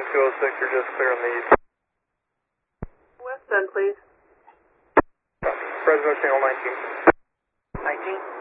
206, you're just clearing the east. West end, please. Fresno Channel 19. 19?